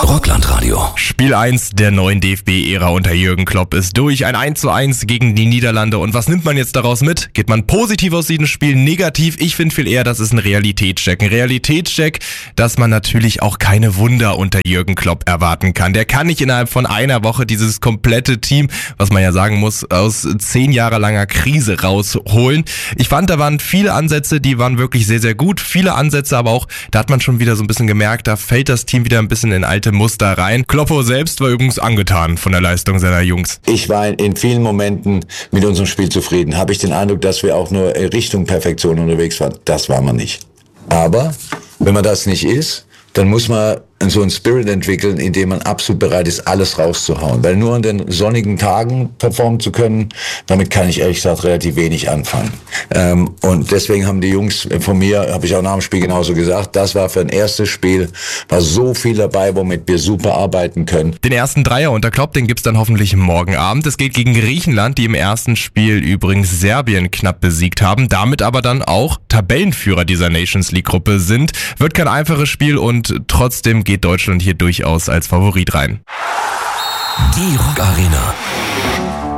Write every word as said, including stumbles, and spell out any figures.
Rockland-Radio. Spiel eins der neuen D F B-Ära unter Jürgen Klopp ist durch. Ein eins zu eins gegen die Niederlande. Und was nimmt man jetzt daraus mit? Geht man positiv aus diesem Spiel, negativ? Ich finde viel eher, das ist ein Realitätscheck. Ein Realitätscheck, dass man natürlich auch keine Wunder unter Jürgen Klopp erwarten kann. Der kann nicht innerhalb von einer Woche dieses komplette Team, was man ja sagen muss, aus zehn Jahre langer Krise rausholen. Ich fand, da waren viele Ansätze, die waren wirklich sehr, sehr gut. Viele Ansätze, aber auch, da hat man schon wieder so ein bisschen gemerkt, da fällt das Team wieder ein bisschen in alte Muster rein. Kloppo selbst war übrigens angetan von der Leistung seiner Jungs. Ich war in vielen Momenten mit unserem Spiel zufrieden. Habe ich den Eindruck, dass wir auch nur Richtung Perfektion unterwegs waren. Das war man nicht. Aber wenn man das nicht ist, dann muss man so einen Spirit entwickeln, in dem man absolut bereit ist, alles rauszuhauen. Weil nur an den sonnigen Tagen performen zu können, damit kann ich ehrlich gesagt relativ wenig anfangen. Ähm, und deswegen haben die Jungs von mir, habe ich auch nach dem Spiel genauso gesagt, das war für ein erstes Spiel, war so viel dabei, womit wir super arbeiten können. Den ersten Dreier unter Klopp, den gibt's dann hoffentlich morgen Abend. Es geht gegen Griechenland, die im ersten Spiel übrigens Serbien knapp besiegt haben, damit aber dann auch Tabellenführer dieser Nations League Gruppe sind. Wird kein einfaches Spiel und trotzdem geht Deutschland hier durchaus als Favorit rein. Die Rock Arena.